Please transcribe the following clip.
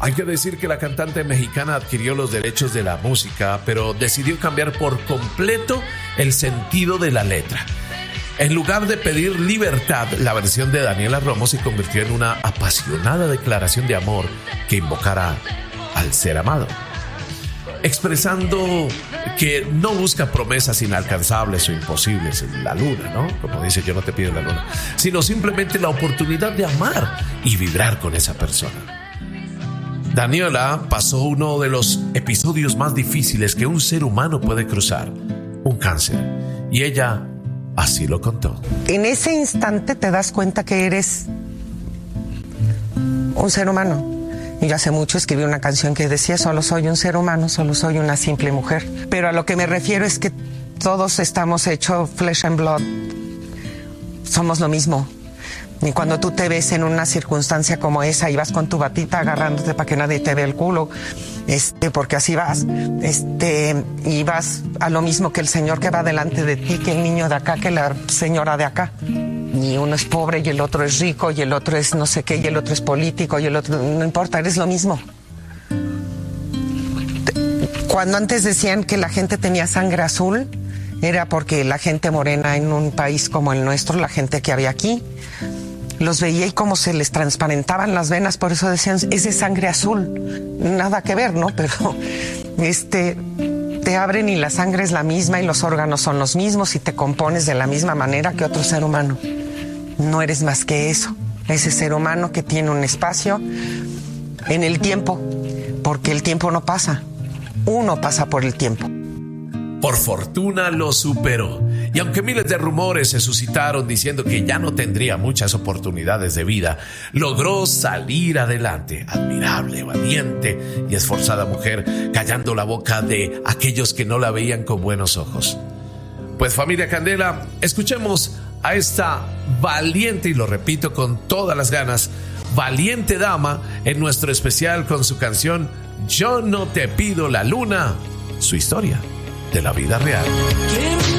Hay que decir que la cantante mexicana adquirió los derechos de la música, pero decidió cambiar por completo el sentido de la letra. En lugar de pedir libertad, la versión de Daniela Romo se convirtió en una apasionada declaración de amor que invocara al ser amado, expresando que no busca promesas inalcanzables o imposibles en la luna, ¿no? Como dice, yo no te pido la luna, sino simplemente la oportunidad de amar y vibrar con esa persona. Daniela pasó uno de los episodios más difíciles que un ser humano puede cruzar, un cáncer, y ella así lo contó. En ese instante te das cuenta que eres un ser humano. Y yo hace mucho escribí una canción que decía: solo soy un ser humano, solo soy una simple mujer. Pero a lo que me refiero es que todos estamos hechos flesh and blood. Somos lo mismo. Y cuando tú te ves en una circunstancia como esa y vas con tu batita agarrándote para que nadie te vea el culo, porque así vas, y vas a lo mismo que el señor que va delante de ti, que el niño de acá, que la señora de acá. Y uno es pobre y el otro es rico y el otro es no sé qué y el otro es político y el otro, no importa, eres lo mismo. Cuando antes decían que la gente tenía sangre azul, era porque la gente morena en un país como el nuestro, la gente que había aquí, los veía y como se les transparentaban las venas, por eso decían, es de sangre azul. Nada que ver, ¿no? Pero te abren y la sangre es la misma y los órganos son los mismos y te compones de la misma manera que otro ser humano. No eres más que eso, ese ser humano que tiene un espacio en el tiempo, porque el tiempo no pasa, uno pasa por el tiempo. Por fortuna lo superó. Y aunque miles de rumores se suscitaron diciendo que ya no tendría muchas oportunidades de vida, logró salir adelante. Admirable, valiente y esforzada mujer, callando la boca de aquellos que no la veían con buenos ojos. Pues familia Candela, escuchemos a esta valiente, y lo repito con todas las ganas, valiente dama en nuestro especial con su canción Yo no te pido la luna, su historia de la vida real.